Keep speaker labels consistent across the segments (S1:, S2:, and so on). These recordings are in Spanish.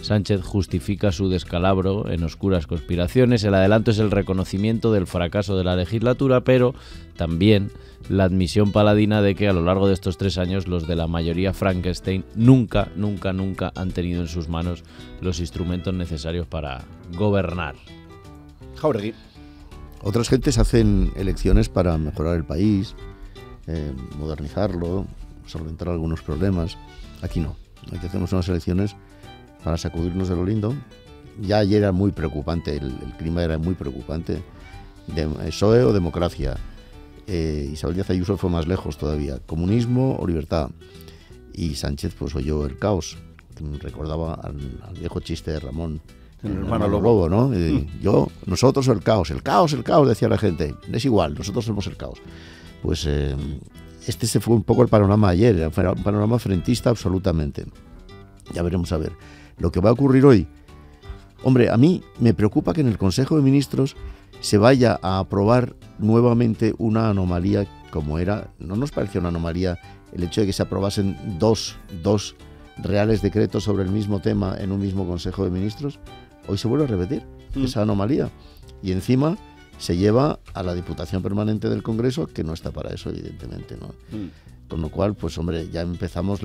S1: Sánchez justifica su descalabro en oscuras conspiraciones. El adelanto es el reconocimiento del fracaso de la legislatura, pero también la admisión paladina de que a lo largo de estos 3 años los de la mayoría Frankenstein nunca han tenido en sus manos los instrumentos necesarios para gobernar.
S2: Jauregui.
S3: Otras gentes hacen elecciones para mejorar el país, modernizarlo, solventar algunos problemas. Aquí no. Aquí hacemos unas elecciones para sacudirnos de lo lindo. Ya ayer era muy preocupante, el clima era muy preocupante. PSOE o democracia. Isabel Díaz Ayuso fue más lejos todavía. Comunismo o libertad. Y Sánchez pues oyó el caos. Me recordaba al viejo chiste de Ramón, el hermano Lobo, ¿no? Nosotros o el caos, decía la gente. Es igual, nosotros somos el caos. Pues este se fue un poco el panorama ayer, era un panorama frentista absolutamente. Ya veremos a ver. Lo que va a ocurrir hoy, hombre, a mí me preocupa que en el Consejo de Ministros se vaya a aprobar nuevamente una anomalía como era. ¿No nos pareció una anomalía el hecho de que se aprobasen dos reales decretos sobre el mismo tema en un mismo Consejo de Ministros? Hoy se vuelve a repetir esa anomalía. Y encima se lleva a la Diputación Permanente del Congreso, que no está para eso, evidentemente, ¿no? Con lo cual, pues hombre, ya empezamos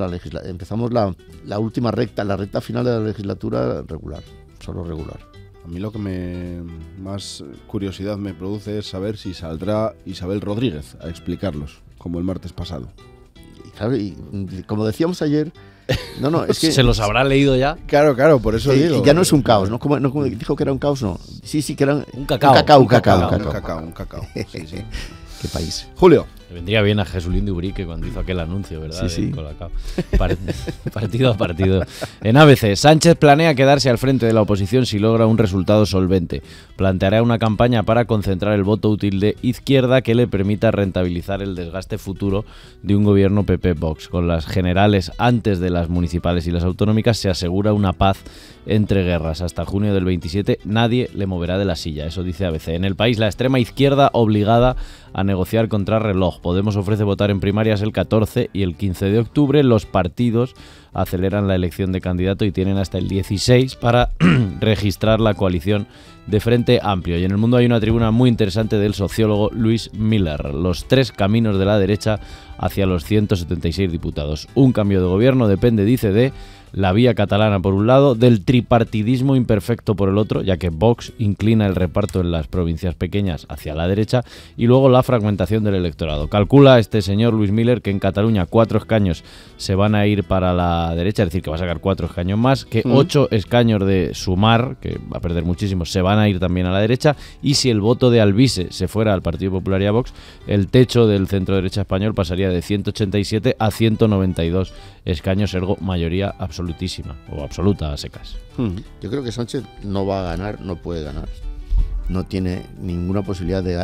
S3: la última recta, la recta final de la legislatura regular, solo regular.
S2: A mí lo que más curiosidad me produce es saber si saldrá Isabel Rodríguez a explicarlos, como el martes pasado.
S3: Y claro, y como decíamos ayer, es que
S1: ¿se los habrá leído ya?
S2: Claro, por eso digo.
S3: Y ya no es un caos, ¿no? Como dijo que era un caos, no. Sí, que era
S1: un cacao.
S2: Un cacao. Sí.
S3: Qué país.
S2: Julio.
S1: Le vendría bien a Jesulín de Ubrique cuando hizo aquel anuncio, ¿verdad?
S3: Sí.
S1: Colacao. Partido a partido. En ABC, Sánchez planea quedarse al frente de la oposición si logra un resultado solvente. Planteará una campaña para concentrar el voto útil de izquierda que le permita rentabilizar el desgaste futuro de un gobierno PP-Vox. Con las generales antes de las municipales y las autonómicas se asegura una paz entre guerras. Hasta junio del 27 nadie le moverá de la silla, eso dice ABC. En El País, la extrema izquierda obligada a negociar contra reloj. Podemos ofrece votar en primarias el 14 y el 15 de octubre. Los partidos aceleran la elección de candidato y tienen hasta el 16 para registrar la coalición de Frente Amplio. Y en El Mundo hay una tribuna muy interesante del sociólogo Luis Miller. Los 3 caminos de la derecha hacia los 176 diputados. Un cambio de gobierno depende, dice, de la vía catalana por un lado, del tripartidismo imperfecto por el otro, ya que Vox inclina el reparto en las provincias pequeñas hacia la derecha, y luego la fragmentación del electorado. Calcula este señor Luis Miller que en Cataluña 4 escaños se van a ir para la derecha, es decir, que va a sacar 4 escaños más, que 8 escaños de Sumar, que va a perder muchísimos, se van a ir también a la derecha, y si el voto de Alvise se fuera al Partido Popular y a Vox, el techo del centro derecha español pasaría de 187 a 192 escaños, ergo mayoría absolutísima o absoluta a secas.
S3: Yo creo que Sánchez no va a ganar, no puede ganar. No tiene ninguna posibilidad de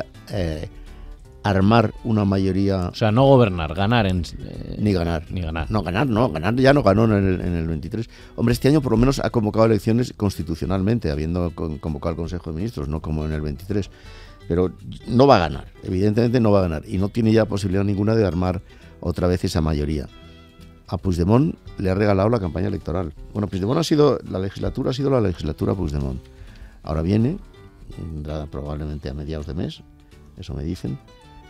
S3: armar una mayoría.
S1: O sea, no gobernar, ganar.
S3: Ni ganar. No, ganar ya no ganó en el 23. Hombre, este año por lo menos ha convocado elecciones constitucionalmente, habiendo convocado al Consejo de Ministros, no como en el 23. Pero no va a ganar, evidentemente no va a ganar. Y no tiene ya posibilidad ninguna de armar otra vez esa mayoría. A Puigdemont le ha regalado la campaña electoral. Bueno, la legislatura ha sido la legislatura Puigdemont. Ahora viene, probablemente a mediados de mes, eso me dicen,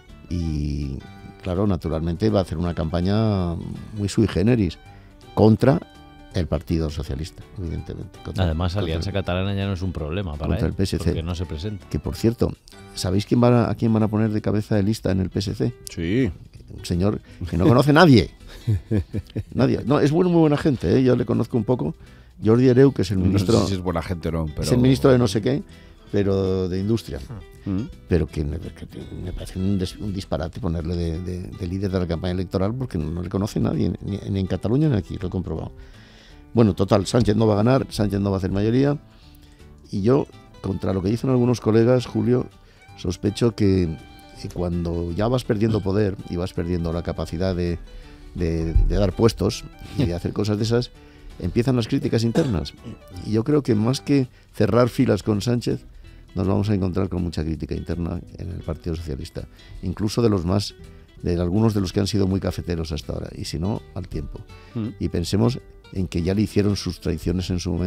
S3: y claro, naturalmente va a hacer una campaña muy sui generis contra el Partido Socialista, evidentemente.
S1: Además, Alianza Catalana ya no es un problema para él,
S3: el PSC,
S1: porque no se presenta.
S3: Que por cierto, ¿sabéis a quién van a poner de cabeza de lista en el PSC?
S2: Sí.
S3: Un señor que no conoce nadie. Nadie. No, es muy buena gente, ¿eh? Yo le conozco un poco. Jordi Hereu, que es el ministro.
S2: No sé si es buena gente o no, pero...
S3: Es el ministro de no sé qué, pero de industria. Pero que me parece un disparate ponerle de líder de la campaña electoral, porque no le conoce nadie, ni en Cataluña ni aquí, lo he comprobado. Bueno, total, Sánchez no va a ganar, Sánchez no va a hacer mayoría. Y yo, contra lo que dicen algunos colegas, Julio, sospecho que cuando ya vas perdiendo poder y vas perdiendo la capacidad de dar puestos y de hacer cosas de esas, empiezan las críticas internas. Y yo creo que más que cerrar filas con Sánchez, nos vamos a encontrar con mucha crítica interna en el Partido Socialista, incluso de algunos de los que han sido muy cafeteros hasta ahora, y si no, al tiempo. Y pensemos en que ya le hicieron sus traiciones en su momento